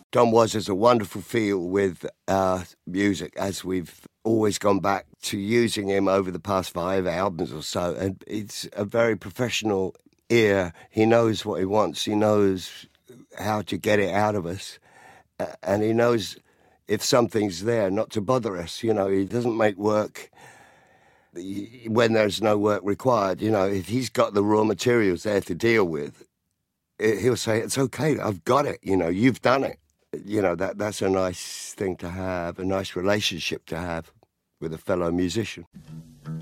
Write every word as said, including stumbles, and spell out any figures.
Don Was has a wonderful feel with our music, as we've always gone back to using him over the past five albums or so. And it's a very professional ear. He knows what he wants. He knows how to get it out of us. And he knows if something's there, not to bother us. You know, he doesn't make work when there's no work required. You know, if he's got the raw materials there to deal with, he'll say, it's okay, I've got it, you know, you've done it. You know, that that's a nice thing to have, a nice relationship to have with a fellow musician.